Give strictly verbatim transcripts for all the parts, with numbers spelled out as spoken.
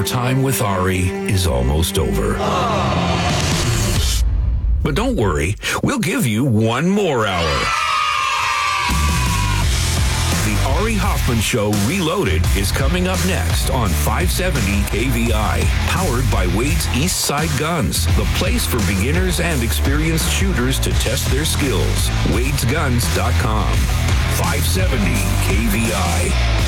time with Ari is almost over. But don't worry, we'll give you one more hour. The Ari Hoffman Show Reloaded is coming up next on five seventy K V I, powered by Wade's East Side Guns, the place for beginners and experienced shooters to test their skills. Wades Guns dot com. five seventy K V I.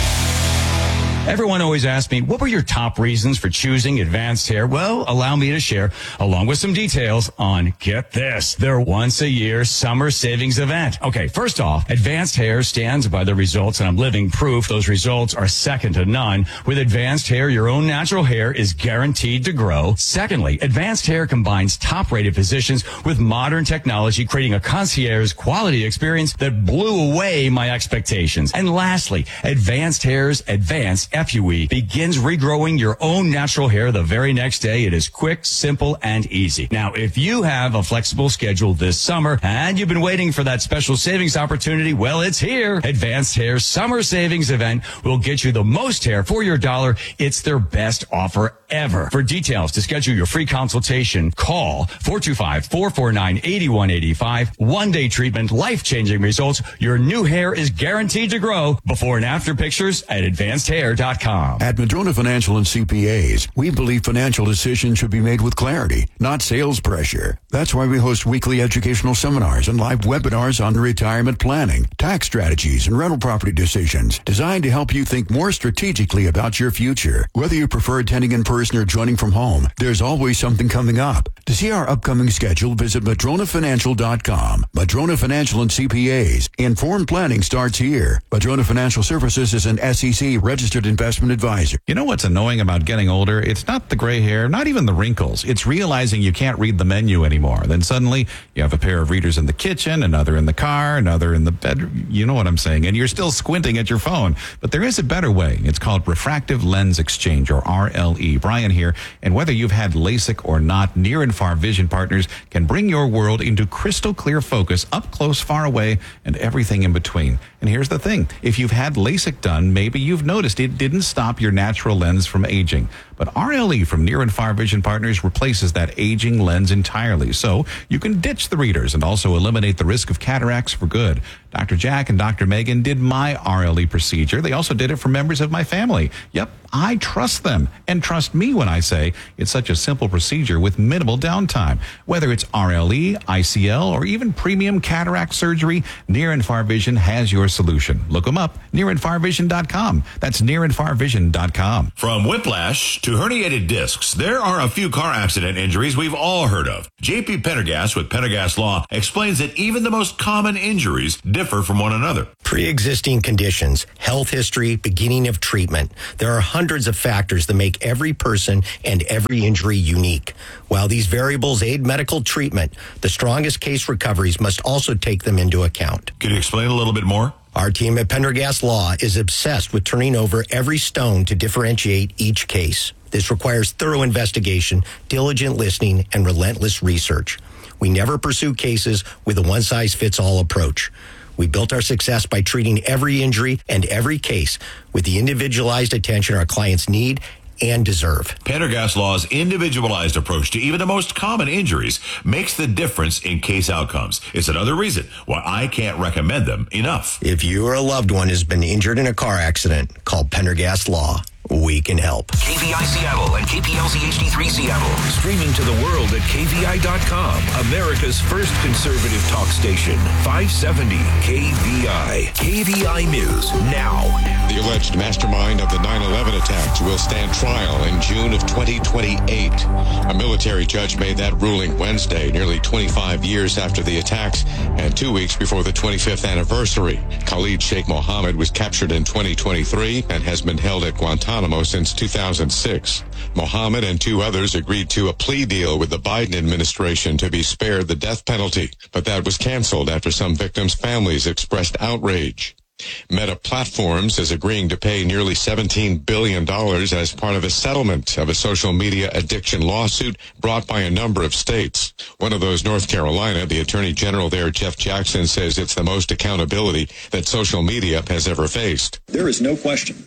Everyone always asks me, what were your top reasons for choosing Advanced Hair? Well, allow me to share, along with some details on, get this, their once-a-year summer savings event. Okay, first off, Advanced Hair stands by the results, and I'm living proof those results are second to none. With Advanced Hair, your own natural hair is guaranteed to grow. Secondly, Advanced Hair combines top-rated physicians with modern technology, creating a concierge quality experience that blew away my expectations. And lastly, Advanced Hair's Advanced F U E begins regrowing your own natural hair the very next day. It is quick, simple, and easy. Now, if you have a flexible schedule this summer and you've been waiting for that special savings opportunity, well, it's here. Advanced Hair Summer Savings Event will get you the most hair for your dollar. It's their best offer ever. For details to schedule your free consultation, call four two five, four four nine, eight one eight five. One-day treatment, life-changing results. Your new hair is guaranteed to grow. Before and after pictures at advanced hair dot com. At Madrona Financial and C P As, we believe financial decisions should be made with clarity, not sales pressure. That's why we host weekly educational seminars and live webinars on retirement planning, tax strategies, and rental property decisions designed to help you think more strategically about your future. Whether you prefer attending in person or joining from home, there's always something coming up. To see our upcoming schedule, visit Madrona Financial dot com. Madrona Financial and C P As. Informed planning starts here. Madrona Financial Services is an S E C registered investment advisor. You know what's annoying about getting older? It's not the gray hair, not even the wrinkles. It's realizing you can't read the menu anymore. Then suddenly you have a pair of readers in the kitchen, another in the car, another in the bedroom. You know what I'm saying? And you're still squinting at your phone. But there is a better way. It's called refractive lens exchange, or R L E. Brian here. And whether you've had LASIK or not, Near and Far Vision Partners can bring your world into crystal clear focus, up close, far away, and everything in between. And here's the thing. If you've had LASIK done, maybe you've noticed it didn't stop your natural lens from aging. But R L E from Near and Far Vision Partners replaces that aging lens entirely. So you can ditch the readers and also eliminate the risk of cataracts for good. Doctor Jack and Doctor Megan did my R L E procedure. They also did it for members of my family. Yep, I trust them. And trust me when I say it's such a simple procedure with minimal downtime. Whether it's R L E, I C L, or even premium cataract surgery, Near and Far Vision has your solution. Look them up, near and far vision dot com. That's near and far vision dot com. From whiplash to herniated discs, there are a few car accident injuries we've all heard of. J P Pendergast with Pendergast Law explains that even the most common injuries differ from one another. Pre-existing conditions, health history, beginning of treatment. There are hundreds of factors that make every person and every injury unique. While these variables aid medical treatment, the strongest case recoveries must also take them into account. Can you explain a little bit more? Our team at Pendergast Law is obsessed with turning over every stone to differentiate each case. This requires thorough investigation, diligent listening, and relentless research. We never pursue cases with a one-size-fits-all approach. We built our success by treating every injury and every case with the individualized attention our clients need and deserve. Pendergast Law's individualized approach to even the most common injuries makes the difference in case outcomes. It's another reason why I can't recommend them enough. If you or a loved one has been injured in a car accident, call Pendergast Law. We can help. K V I Seattle and K P L Z H D three Seattle. Streaming to the world at K V I dot com. America's first conservative talk station. five seventy K V I. K V I News now. The alleged mastermind of the nine eleven attacks will stand trial in June of twenty twenty-eight. A military judge made that ruling Wednesday, nearly twenty-five years after the attacks and two weeks before the twenty-fifth anniversary. Khalid Sheikh Mohammed was captured in twenty twenty-three and has been held at Guantanamo since two thousand six. Mohammed and two others agreed to a plea deal with the Biden administration to be spared the death penalty, but that was canceled after some victims' families expressed outrage. Meta Platforms is agreeing to pay nearly seventeen billion dollars as part of a settlement of a social media addiction lawsuit brought by a number of states. One of those, North Carolina. The Attorney General there, Jeff Jackson, says it's the most accountability that social media has ever faced. There is no question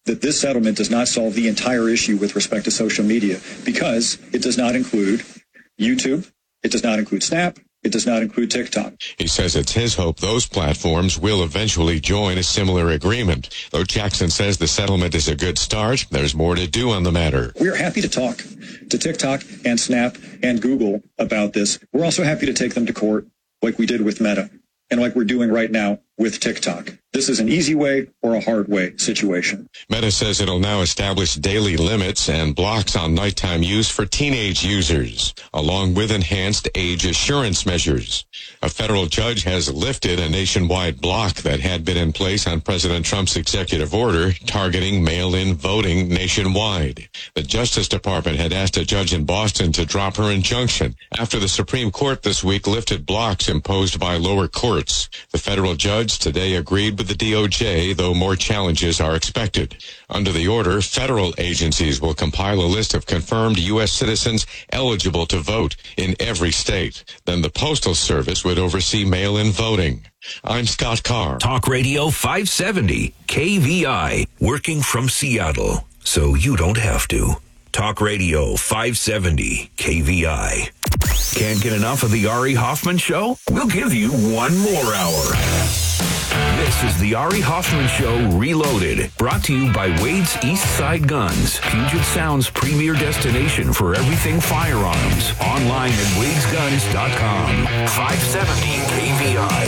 that this settlement does not solve the entire issue with respect to social media because it does not include YouTube, it does not include Snap, it does not include TikTok. He says it's his hope those platforms will eventually join a similar agreement. Though Jackson says the settlement is a good start, there's more to do on the matter. We are happy to talk to TikTok and Snap and Google about this. We're also happy to take them to court like we did with Meta and like we're doing right now with TikTok. This is an easy way or a hard way situation. Meta says it'll now establish daily limits and blocks on nighttime use for teenage users, along with enhanced age assurance measures. A federal judge has lifted a nationwide block that had been in place on President Trump's executive order targeting mail-in voting nationwide. The Justice Department had asked a judge in Boston to drop her injunction after the Supreme Court this week lifted blocks imposed by lower courts. The federal judge today agreed with the D O J, though more challenges are expected. Under the order, federal agencies will compile a list of confirmed U S citizens eligible to vote in every state. Then the Postal Service would oversee mail-in voting. I'm Scott Carr. Talk Radio five seventy, K V I, working from Seattle, so you don't have to. Talk Radio five seventy, K V I. Can't get enough of the Ari Hoffman Show? We'll give you one more hour. This is the Ari Hoffman Show Reloaded, brought to you by Wade's East Side Guns, Puget Sound's premier destination for everything firearms. Online at wades guns dot com. five seventy K V I.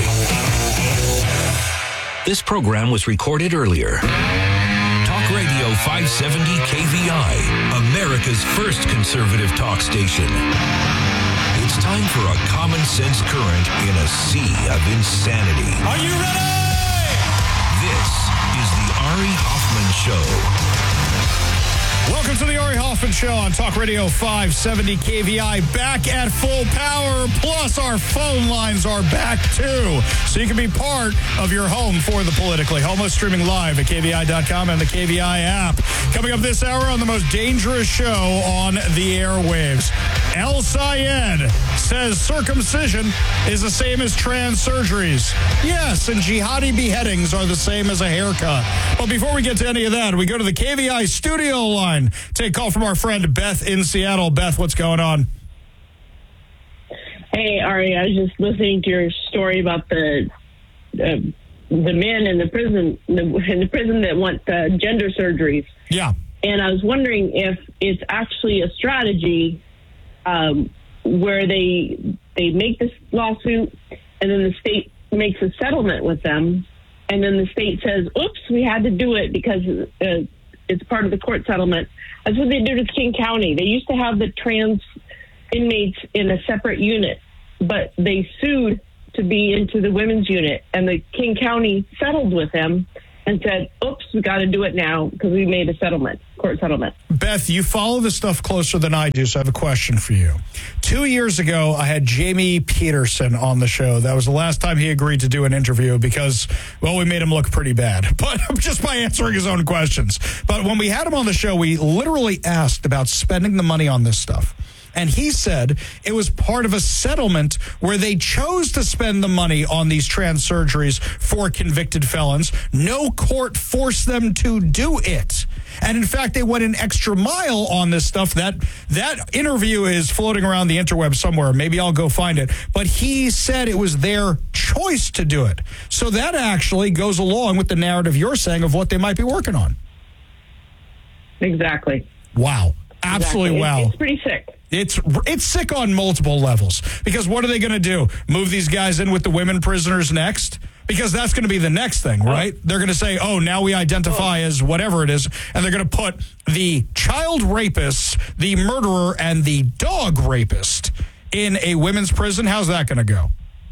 This program was recorded earlier. Talk Radio five seventy K V I, America's first conservative talk station. It's time for a common sense current in a sea of insanity. Are you ready? This is the Ari Hoffman Show. Welcome to the Ari Hoffman Show on Talk Radio five seventy K V I, back at full power, plus our phone lines are back too. So you can be part of your home for the politically homeless, streaming live at K V I dot com and the K V I app. Coming up this hour on the most dangerous show on the airwaves, El Sayed says circumcision is the same as trans surgeries. Yes, and jihadi beheadings are the same as a haircut. But before we get to any of that, we go to the K V I studio line. Take a call from our friend Beth in Seattle. Beth, what's going on? Hey, Ari, I was just listening to your story about the uh, the men in the prison the, in the prison that want uh, gender surgeries. Yeah. And I was wondering if it's actually a strategy um, where they they make this lawsuit and then the state makes a settlement with them, and then the state says, oops, we had to do it because uh, it's part of the court settlement. That's what they did with King County. They used to have the trans inmates in a separate unit, but they sued to be into the women's unit, and the King County settled with them and said, oops, we got to do it now because we made a settlement, court settlement. Beth, you follow this stuff closer than I do, so I have a question for you. Two years ago, I had Jamie Peterson on the show. That was the last time he agreed to do an interview because, well, we made him look pretty bad, but just by answering his own questions. But when we had him on the show, we literally asked about spending the money on this stuff. And he said it was part of a settlement where they chose to spend the money on these trans surgeries for convicted felons. No court forced them to do it. And in fact, they went an extra mile on this stuff. That that interview is floating around the interweb somewhere. Maybe I'll go find it. But he said it was their choice to do it. So that actually goes along with the narrative you're saying of what they might be working on. Exactly. Wow. Absolutely exactly. wow. It's, it's pretty sick. It's it's sick on multiple levels because what are they going to do? Move these guys in with the women prisoners next? Because that's going to be the next thing, right? Oh. They're going to say, oh, now we identify oh. as whatever it is, and they're going to put the child rapist, the murderer, and the dog rapist in a women's prison. How's that going to go?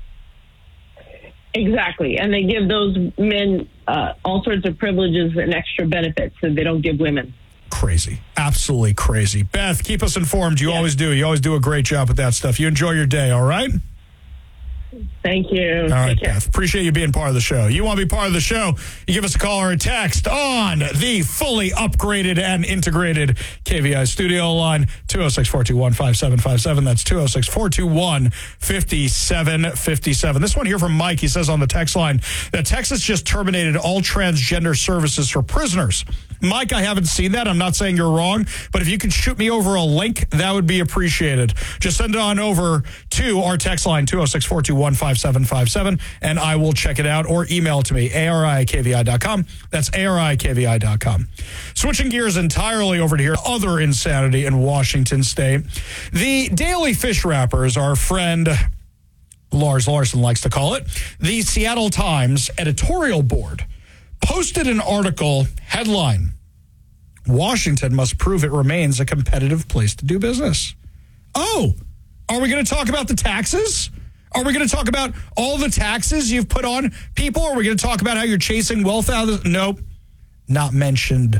Exactly. And they give those men uh, all sorts of privileges and extra benefits that they don't give women. Crazy. Absolutely crazy. Beth, keep us informed. You yeah. always do. You always do a great job with that stuff. You enjoy your day, all right? Thank you. All right, Beth. Appreciate you being part of the show. You want to be part of the show, you give us a call or a text on the fully upgraded and integrated K V I studio line, two oh six, four two one, five seven five seven. That's two oh six, four two one, five seven five seven. This one here from Mike. He says on the text line that Texas just terminated all transgender services for prisoners. Mike, I haven't seen that. I'm not saying you're wrong, but if you could shoot me over a link, that would be appreciated. Just send it on over to our text line, two oh six, four two one, five seven five seven, and I will check it out, or email it to me, A R I K V I dot com. That's A R I K V I dot com. Switching gears entirely over to here, other insanity in Washington State. The Daily Fish Wrappers, our friend Lars Larson likes to call it, the Seattle Times editorial board posted an article headline, Washington must prove it remains a competitive place to do business. Oh, are we going to talk about the taxes? Are we going to talk about all the taxes you've put on people? Are we going to talk about how you're chasing wealth out of this? Nope. Not mentioned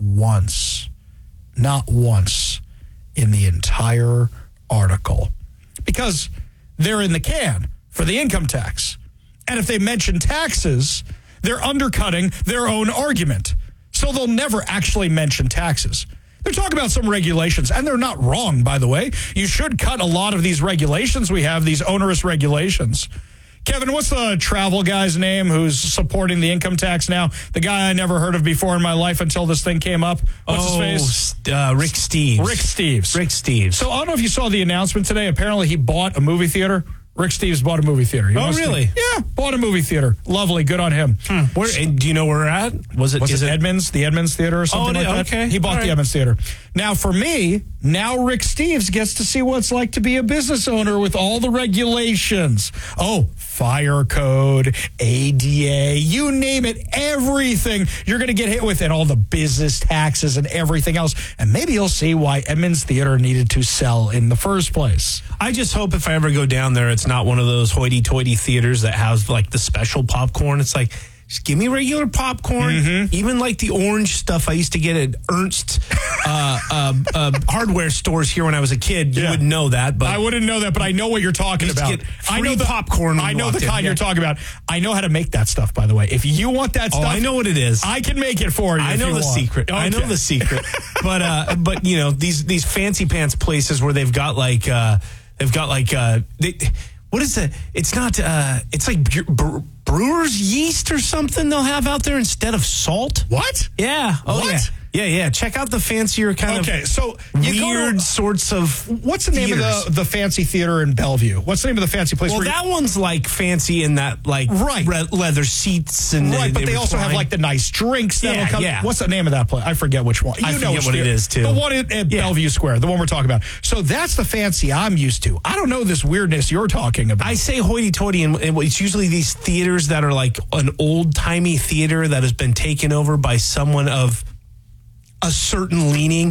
once. Not once in the entire article. Because they're in the can for the income tax. And if they mention taxes, they're undercutting their own argument. So they'll never actually mention taxes. They're talking about some regulations, and they're not wrong, by the way. You should cut a lot of these regulations we have, these onerous regulations. Kevin, what's the travel guy's name who's supporting the income tax now? The guy I never heard of before in my life until this thing came up. What's oh, his face? Uh, Rick Steves. Rick Steves. Rick Steves. So I don't know if you saw the announcement today. Apparently he bought a movie theater. Rick Steves bought a movie theater. He oh, really? To, yeah, bought a movie theater. Lovely. Good on him. Hmm. Where, so, do you know where we're at? Was it, was is it it Edmonds? The Edmonds Theater or something oh, like that? Okay. He bought All the right. Edmonds Theater. Now, for me, now Rick Steves gets to see what it's like to be a business owner with all the regulations. Oh, fire code, A D A, you name it, everything you're going to get hit with, and all the business taxes and everything else. And maybe you'll see why Edmonds Theater needed to sell in the first place. I just hope if I ever go down there, it's not one of those hoity-toity theaters that has like the special popcorn. It's like, just give me regular popcorn. Mm-hmm. Even like the orange stuff I used to get at Ernst uh, uh, uh, hardware stores here when I was a kid. You yeah. wouldn't know that, but I wouldn't know that. But I know what you're talking about. I know the popcorn. I know the kind you're talking about. I know how to make that stuff. By the way, if you want that stuff, oh, I know what it is. I can make it for you. I know the want. secret. Okay. I know the secret. but uh, but you know these these fancy pants places where they've got like uh, they've got like uh, they. What is it? It's not, uh, it's like bre- brewer's yeast or something they'll have out there instead of salt. What? Yeah. Oh, what? yeah. Yeah, yeah. Check out the fancier kind okay, of so weird to, sorts of What's the name theaters. of the, the fancy theater in Bellevue? What's the name of the fancy place? Well, where that you, one's like fancy in that like right. re- leather seats. and Right, they, but they, they also recline. have like the nice drinks that'll yeah, come. Yeah. What's the name of that place? I forget which one. You I know forget which what theater. it is, too. The one at, at yeah. Bellevue Square, the one we're talking about. So that's the fancy I'm used to. I don't know this weirdness you're talking about. I say hoity-toity, and it's usually these theaters that are like an old-timey theater that has been taken over by someone of a certain leaning.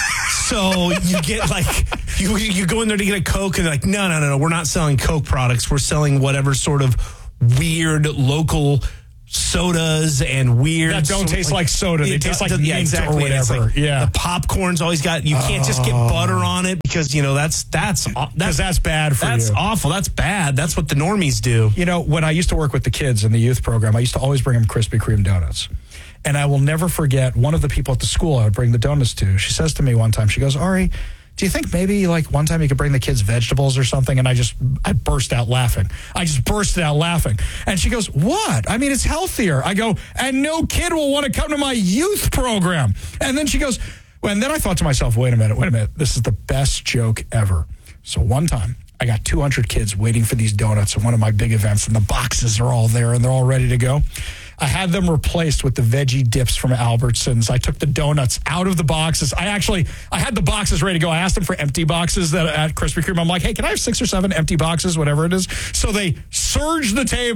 So you get like, you you go in there to get a Coke and they're like, no, no, no, no, we're not selling Coke products. We're selling whatever sort of weird local sodas and weird. That don't taste like, like soda. They taste like yeah, mint exactly. or whatever. Like yeah. The popcorn's always got, you can't just get butter on it because, you know, that's, that's, that's, that's bad for that's you. That's awful. That's bad. That's what the normies do. You know, when I used to work with the kids in the youth program, I used to always bring them Krispy Kreme donuts. And I will never forget one of the people at the school I would bring the donuts to. She says to me one time, she goes, Ari, do you think maybe like one time you could bring the kids vegetables or something? And I just, I burst out laughing. I just bursted out laughing. And she goes, what? I mean, it's healthier. I go, and no kid will want to come to my youth program. And then she goes, well, and then I thought to myself, wait a minute, wait a minute. This is the best joke ever. So one time I got two hundred kids waiting for these donuts at one of my big events, and the boxes are all there and they're all ready to go. I had them replaced with the veggie dips from Albertsons. I took the donuts out of the boxes. I actually, I had the boxes ready to go. I asked them for empty boxes that at Krispy Kreme. I'm like, hey, can I have six or seven empty boxes, whatever it is? So they surged the table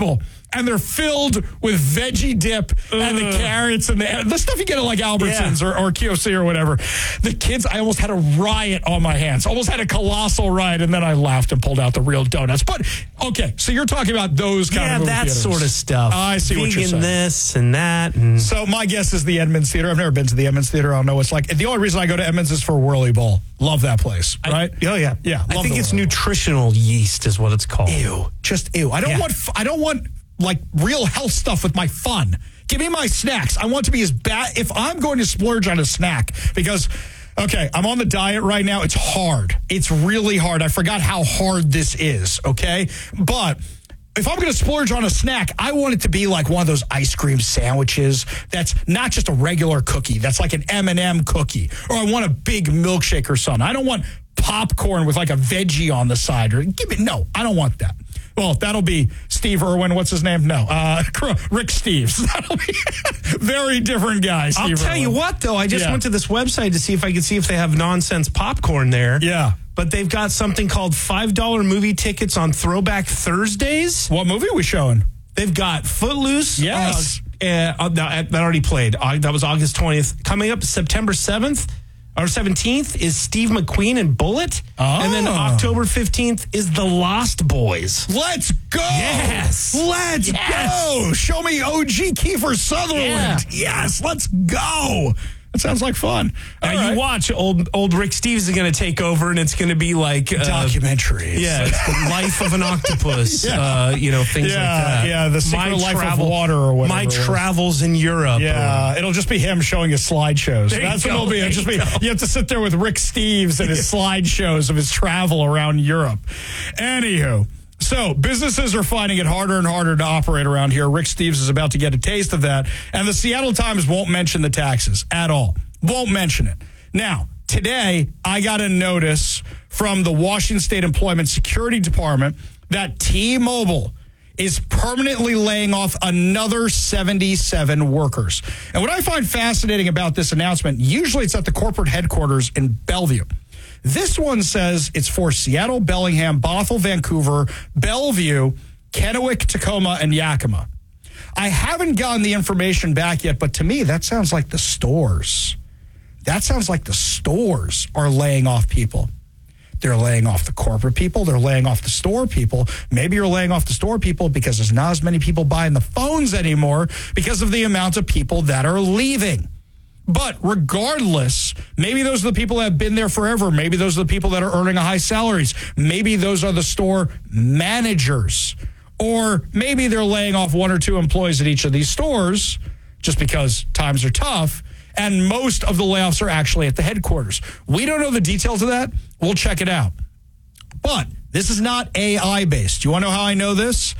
and they're filled with veggie dip and the carrots and the, the stuff you get at like Albertsons Yeah. or, or Q F C or whatever. The kids, I almost had a riot on my hands, almost had a colossal riot, and then I laughed and pulled out the real donuts. But, okay, so you're talking about those kind Yeah, of movie that theaters. sort of stuff. I see what you're Vegan saying. this and that. And So my guess is the Edmonds Theater. I've never been to the Edmonds Theater. I don't know what it's like. The only reason I go to Edmonds is for Whirly Bowl. Love that place, right? I, oh, yeah. Yeah, I love think the it's Whirly Bowl. nutritional yeast is what it's called. Ew, just ew. I don't Yeah. want. f- I don't want like real health stuff with my fun. Give me my snacks. I want to be as bad. If I'm going to splurge on a snack, because okay, I'm on the diet right now. It's hard. It's really hard. I forgot how hard this is. Okay, but if I'm going to splurge on a snack, I want it to be like one of those ice cream sandwiches that's not just a regular cookie. That's like an M and M cookie. Or I want a big milkshake or something. I don't want popcorn with like a veggie on the side. Or give me no, I don't want that. Well, that'll be Steve Irwin. What's his name? No, uh, Rick Steves. That'll be very different guy. Steve I'll tell Irwin. you what, though. I just Yeah. went to this website to see if I could see if they have nonsense popcorn there. Yeah. But they've got something called five dollar movie tickets on Throwback Thursdays. What movie are we showing? They've got Footloose. Yes. Uh, uh, that that already played. Uh, that was August twentieth. Coming up September seventh or seventeenth is Steve McQueen and Bullet. Oh. And then October fifteenth is The Lost Boys. Let's go. Yes. Let's Yes. go. Show me O G Kiefer Sutherland. Yes, let's go. That sounds like fun. Now All you right. watch old old Rick Steves is going to take over, and it's going to be like uh, documentaries. Yeah, it's the life of an octopus. Yeah. uh, you know, things Yeah, like that. yeah, the secret life of water or whatever My it was. travels in Europe. Yeah, it'll just be him showing his slideshows. There you That's what go, it'll be. there It'll just you be go. you have to sit there with Rick Steves and his slideshows of his travel around Europe. Anywho, so businesses are finding it harder and harder to operate around here. Rick Steves is about to get a taste of that, and the Seattle Times won't mention the taxes at all. Won't mention it. Now, today I got a notice from the Washington State Employment Security Department that T-Mobile is permanently laying off another seventy-seven workers. And what I find fascinating about this announcement, usually it's at the corporate headquarters in Bellevue. This one says it's for Seattle, Bellingham, Bothell, Vancouver, Bellevue, Kennewick, Tacoma, and Yakima. I haven't gotten the information back yet, but to me, that sounds like the stores. That sounds like the stores are laying off people. They're laying off the corporate people. They're laying off the store people. Maybe you're laying off the store people because there's not as many people buying the phones anymore because of the amount of people that are leaving. But regardless, maybe those are the people that have been there forever. Maybe those are the people that are earning high salaries. Maybe those are the store managers. Or maybe they're laying off one or two employees at each of these stores just because times are tough. And most of the layoffs are actually at the headquarters. We don't know the details of that. We'll check it out. But this is not A I-based. You want to know how I know this?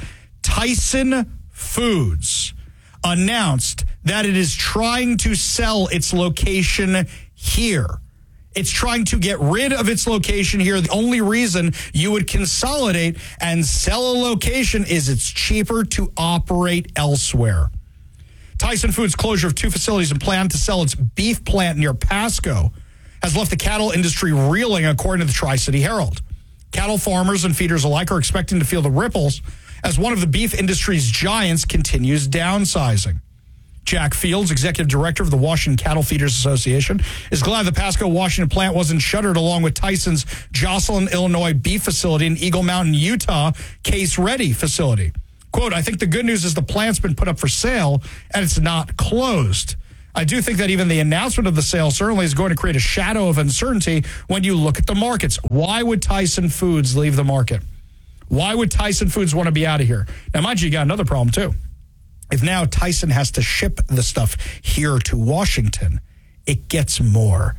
Tyson Foods announced that it is trying to sell its location here. It's trying to get rid of its location here. The only reason you would consolidate and sell a location is it's cheaper to operate elsewhere. Tyson Foods' closure of two facilities and plan to sell its beef plant near Pasco has left the cattle industry reeling, according to the Tri-City Herald. Cattle farmers and feeders alike are expecting to feel the ripples as one of the beef industry's giants continues downsizing. Jack Fields, executive director of the Washington Cattle Feeders Association, is glad the Pasco, Washington plant wasn't shuttered along with Tyson's Jocelyn, Illinois beef facility and Eagle Mountain, Utah case-ready facility. Quote, I think the good news is the plant's been put up for sale and it's not closed. I do think that even the announcement of the sale certainly is going to create a shadow of uncertainty when you look at the markets. Why would Tyson Foods leave the market? Why would Tyson Foods want to be out of here? Now, mind you, you got another problem, too. If now Tyson has to ship the stuff here to Washington, it gets more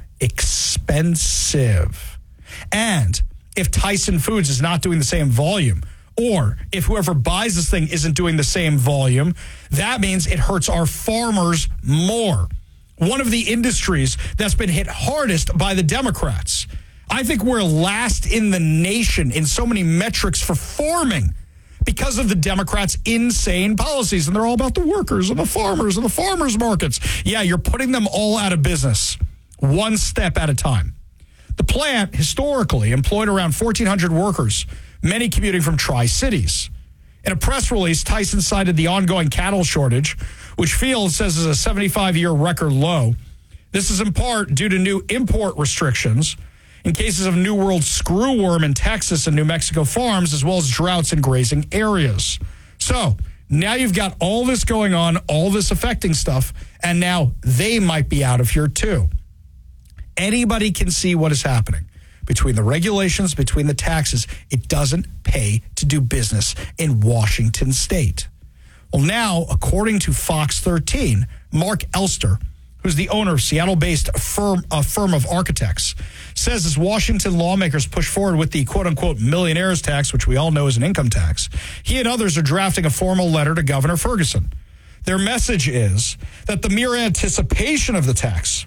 expensive. And if Tyson Foods is not doing the same volume, or if whoever buys this thing isn't doing the same volume, that means it hurts our farmers more. One of the industries that's been hit hardest by the Democrats. I think we're last in the nation in so many metrics for farming because of the Democrats' insane policies. And they're all about the workers and the farmers and the farmers markets. Yeah, you're putting them all out of business, one step at a time. The plant historically employed around fourteen hundred workers, many commuting from Tri-Cities. In a press release, Tyson cited the ongoing cattle shortage, which Fields says is a seventy-five-year record low. This is in part due to new import restrictions in cases of New World screwworm in Texas and New Mexico farms, as well as droughts in grazing areas. So now you've got all this going on, all this affecting stuff, and now they might be out of here too. Anybody can see what is happening. Between the regulations, between the taxes, it doesn't pay to do business in Washington state. Well, now, according to Fox thirteen, Mark Elster, who's the owner of Seattle-based firm, a firm of architects, says as Washington lawmakers push forward with the quote-unquote millionaires tax, which we all know is an income tax, he and others are drafting a formal letter to Governor Ferguson. Their message is that the mere anticipation of the tax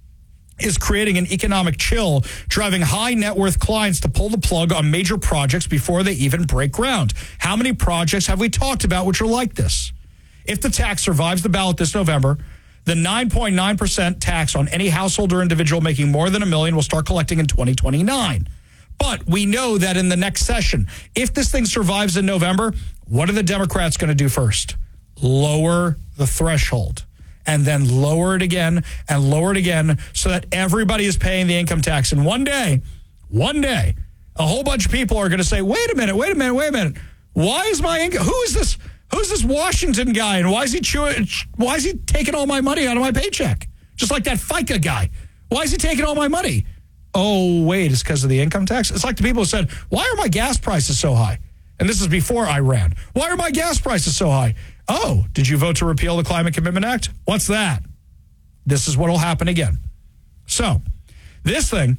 is creating an economic chill, driving high net worth clients to pull the plug on major projects before they even break ground. How many projects have we talked about which are like this? If the tax survives the ballot this November, the nine point nine percent tax on any household or individual making more than a million will start collecting in twenty twenty-nine. But we know that in the next session, if this thing survives in November, what are the Democrats going to do first? Lower the threshold. And then lower it again and lower it again so that everybody is paying the income tax. And one day, one day, a whole bunch of people are going to say, wait a minute, wait a minute, wait a minute. Why is my income? Who is this? Who's this Washington guy? And why is he chewing? Why is he taking all my money out of my paycheck? Just like that FICA guy. Why is he taking all my money? Oh, wait, it's because of the income tax? It's like the people who said, why are my gas prices so high? And this is before Iran. Why are my gas prices so high? Oh, did you vote to repeal the Climate Commitment Act? What's that? This is what will happen again. So this thing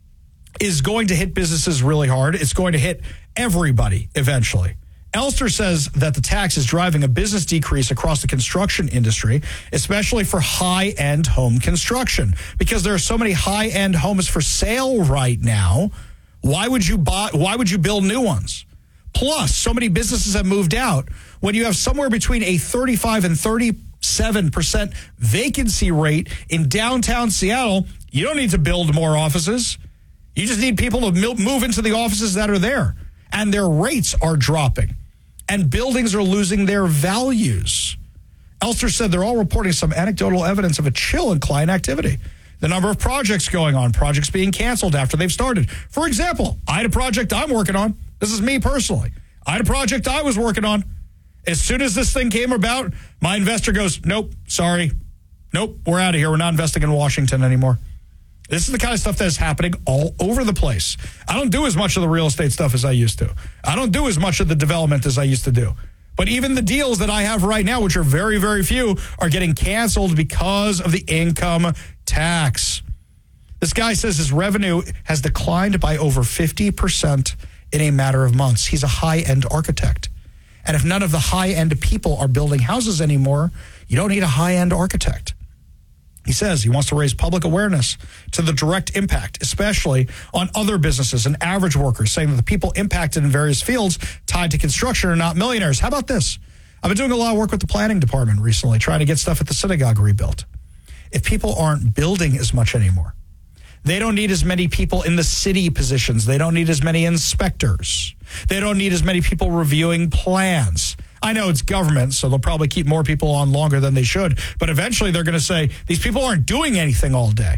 is going to hit businesses really hard. It's going to hit everybody eventually. Elster says that the tax is driving a business decrease across the construction industry, especially for high-end home construction, because there are so many high-end homes for sale right now. Why would you buy? Why would you build new ones? Plus, so many businesses have moved out. When you have somewhere between a thirty-five and thirty-seven percent vacancy rate in downtown Seattle, you don't need to build more offices. You just need people to move into the offices that are there. And their rates are dropping. And buildings are losing their values. Elster said they're all reporting some anecdotal evidence of a chill in client activity. The number of projects going on, projects being canceled after they've started. For example, I had a project I'm working on. This is me personally. I had a project I was working on. As soon as this thing came about, my investor goes, nope, sorry. Nope, we're out of here. We're not investing in Washington anymore. This is the kind of stuff that is happening all over the place. I don't do as much of the real estate stuff as I used to. I don't do as much of the development as I used to do. But even the deals that I have right now, which are very, very few, are getting canceled because of the income tax. This guy says his revenue has declined by over fifty percent in a matter of months. He's a high-end architect. And if none of the high-end people are building houses anymore, you don't need a high-end architect. He says he wants to raise public awareness to the direct impact, especially on other businesses and average workers, saying that the people impacted in various fields tied to construction are not millionaires. How about this? I've been doing a lot of work with the planning department recently, trying to get stuff at the synagogue rebuilt. If people aren't building as much anymore, they don't need as many people in the city positions. They don't need as many inspectors. They don't need as many people reviewing plans. I know it's government, so they'll probably keep more people on longer than they should. But eventually they're going to say, these people aren't doing anything all day.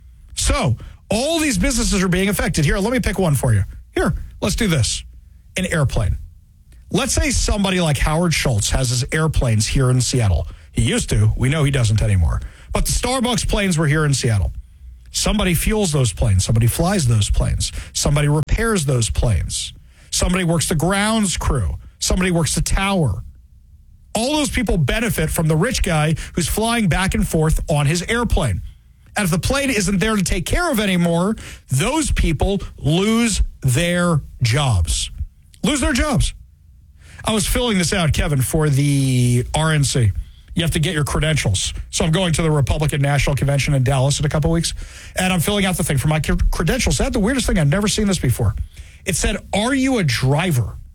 So all these businesses are being affected. Here, let me pick one for you. Here, let's do this. An airplane. Let's say somebody like Howard Schultz has his airplanes here in Seattle. He used to. We know he doesn't anymore. But the Starbucks planes were here in Seattle. Somebody fuels those planes. Somebody flies those planes. Somebody repairs those planes. Somebody works the grounds crew. Somebody works the tower. All those people benefit from the rich guy who's flying back and forth on his airplane. And if the plane isn't there to take care of anymore, those people lose their jobs. Lose their jobs. I was filling this out, Kevin, for the R N C. You have to get your credentials. So I'm going to the Republican National Convention in Dallas in a couple weeks, and I'm filling out the thing for my credentials. I had the weirdest thing. I've never seen this before. It said, are you a driver?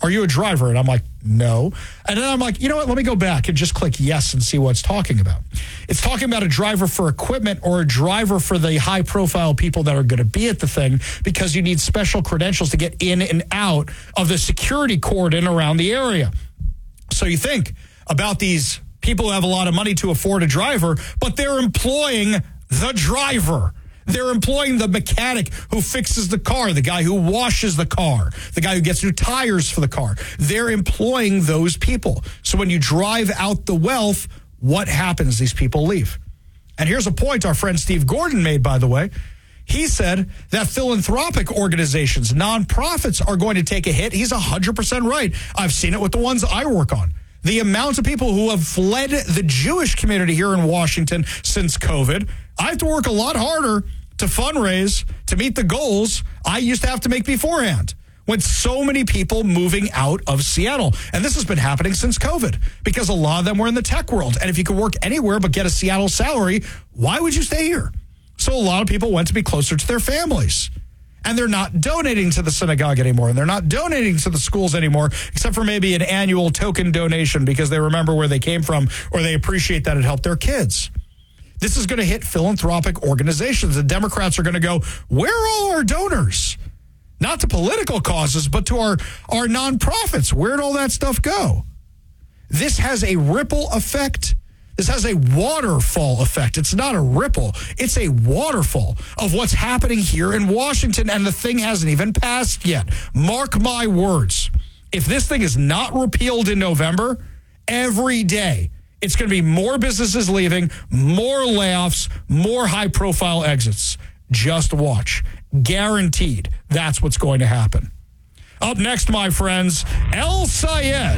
Are you a driver? And I'm like, no. And then I'm like, you know what? Let me go back and just click yes and see what it's talking about. It's talking about a driver for equipment or a driver for the high-profile people that are going to be at the thing because you need special credentials to get in and out of the security cordon around the area. So you think about these people who have a lot of money to afford a driver, but they're employing the driver. They're employing the mechanic who fixes the car, the guy who washes the car, the guy who gets new tires for the car. They're employing those people. So when you drive out the wealth, what happens? These people leave. And here's a point our friend Steve Gordon made, by the way. He said that philanthropic organizations, nonprofits, are going to take a hit. He's one hundred percent right. I've seen it with the ones I work on. The amount of people who have fled the Jewish community here in Washington since COVID, I have to work a lot harder to fundraise, to meet the goals I used to have to make beforehand, with so many people moving out of Seattle. And this has been happening since COVID because a lot of them were in the tech world. And if you could work anywhere but get a Seattle salary, why would you stay here? So a lot of people went to be closer to their families. And they're not donating to the synagogue anymore. And they're not donating to the schools anymore, except for maybe an annual token donation because they remember where they came from or they appreciate that it helped their kids. This is going to hit philanthropic organizations. The Democrats are going to go, where are all our donors? Not to political causes, but to our, our nonprofits. Where'd all that stuff go? This has a ripple effect. This has a waterfall effect. It's not a ripple. It's a waterfall of what's happening here in Washington, and the thing hasn't even passed yet. Mark my words. If this thing is not repealed in November, every day, it's going to be more businesses leaving, more layoffs, more high-profile exits. Just watch. Guaranteed that's what's going to happen. Up next, my friends, El Sayed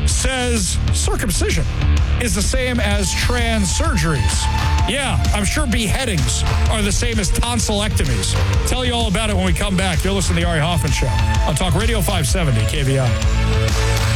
says circumcision is the same as trans surgeries. Yeah, I'm sure beheadings are the same as tonsillectomies. Tell you all about it when we come back. You're listening to the Ari Hoffman Show on Talk Radio five seventy K V I.